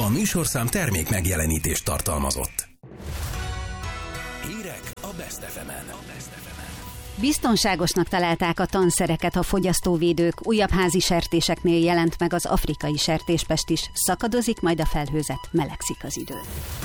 A műsorszám termék megjelenítést tartalmazott. Hírek a Best FM-en. Biztonságosnak találták a tanszereket a fogyasztóvédők, újabb házi sertéseknél jelent meg az afrikai sertéspest is, szakadozik majd a felhőzet, melegszik az idő.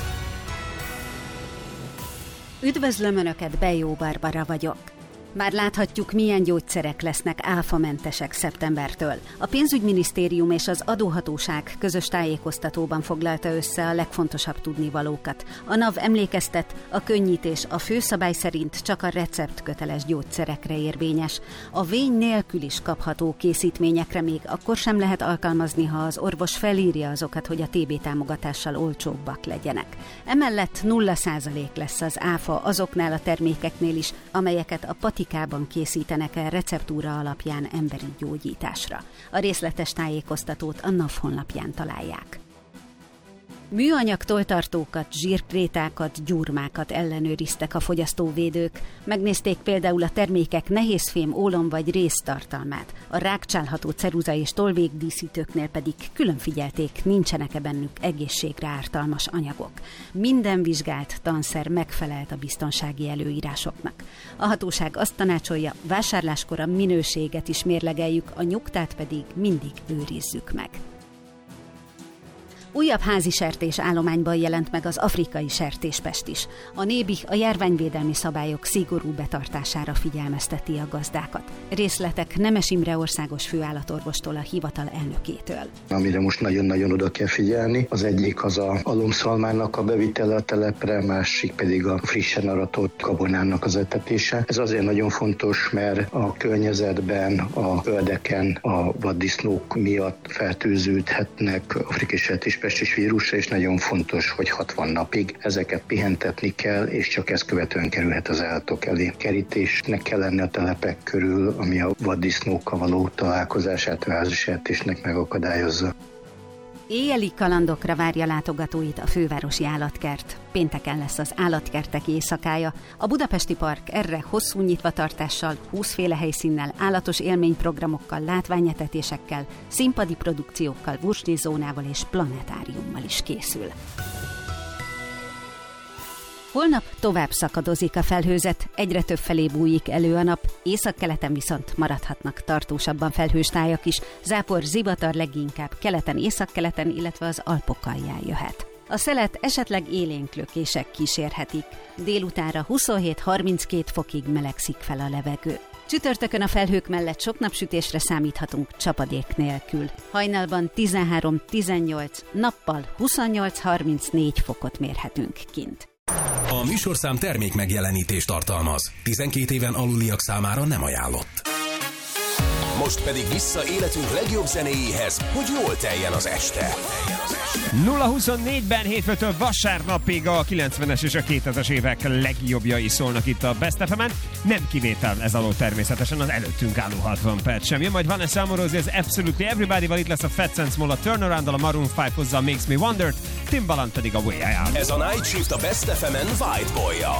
Üdvözlöm Önöket, Bejó Barbara vagyok. Már láthatjuk, milyen gyógyszerek lesznek áfamentesek szeptembertől. A pénzügyminisztérium és az adóhatóság közös tájékoztatóban foglalta össze a legfontosabb tudnivalókat. A NAV emlékeztet, a könnyítés a főszabály szerint csak a receptköteles gyógyszerekre érvényes. A vény nélkül is kapható készítményekre még akkor sem lehet alkalmazni, ha az orvos felírja azokat, hogy a TB támogatással olcsóbbak legyenek. Emellett 0% lesz az áfa azoknál a termékeknél is, amelyeket a patikában készítenek el receptúra alapján emberi gyógyításra. A részletes tájékoztatót a NAV honlapján találják. Műanyag tolltartókat, zsírkrétákat, gyurmákat ellenőriztek a fogyasztóvédők. Megnézték például a termékek nehézfém, ólom vagy réztartalmát. A rákcsálható ceruza és tollvégdíszítőknél pedig külön figyelték, nincsenek-e bennük egészségre ártalmas anyagok. Minden vizsgált tanszer megfelelt a biztonsági előírásoknak. A hatóság azt tanácsolja, vásárláskor a minőséget is mérlegeljük, a nyugtát pedig mindig őrizzük meg. Újabb házi sertés állományban jelent meg az afrikai sertéspest is. A NÉBI a járványvédelmi szabályok szigorú betartására figyelmezteti a gazdákat. Részletek Nemes Imre országos főállatorvostól, a hivatal elnökétől. Amire most nagyon-nagyon oda kell figyelni, az egyik az a alomszalmának a bevitele a telepre, másik pedig a frissen aratott gabonának az etetése. Ez azért nagyon fontos, mert a környezetben, a földeken a vaddisznók miatt fertőződhetnek afrikai sertéspest és vírusra, és nagyon fontos, hogy 60 napig ezeket pihentetni kell, és csak ezt követően kerülhet az állatok elé. Kerítésnek kell lenni a telepek körül, ami a vaddisznókkal való találkozását a házi sertésnek megakadályozza. Éjjeli kalandokra várja látogatóit a fővárosi állatkert. Pénteken lesz az állatkertek éjszakája. A Budapesti Park erre hosszú nyitvatartással, 20 féle helyszínnel, állatos élményprogramokkal, látványetetésekkel, színpadi produkciókkal, vursnizónával és planetáriummal is készül. Holnap tovább szakadozik a felhőzet, egyre több felé bújik elő a nap, északkeleten viszont maradhatnak tartósabban felhős tájak is, zápor, zivatar leginkább keleten, északkeleten, illetve az Alpok alján jöhet. A szelet esetleg élénk lökések kísérhetik. Délutánra 27-32 fokig melegszik fel a levegő. Csütörtökön a felhők mellett sok napsütésre számíthatunk csapadék nélkül. Hajnalban 13-18, nappal 28-34 fokot mérhetünk kint. A műsorszám termék megjelenítést tartalmaz. 12 éven aluliak számára nem ajánlott. Most pedig vissza életünk legjobb zenéjéhez, hogy jól teljen az este. 0-24-ben hétfőtől vasárnapig a 90-es és a 2000-es évek legjobbjai szólnak itt a Best FM-en. Nem kivétel ez alól természetesen az előttünk álló 60 perc sem. Jön majd Vanessa Amorosi az Absolutely Everybody-val, itt lesz a Fats and Small a Turnaround-dal, a Maroon 5 hozza a Makes Me Wonder, Timbaland pedig a Way I Am. Ez a Night Shift a Best FM-en White Boy-jal.